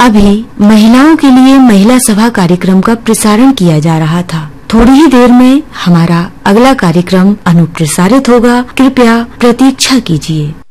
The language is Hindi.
अभी महिलाओं के लिए महिला सभा कार्यक्रम का प्रसारण किया जा रहा था। थोड़ी ही देर में हमारा अगला कार्यक्रम अनुप्रसारित होगा। कृपया प्रतीक्षा कीजिए।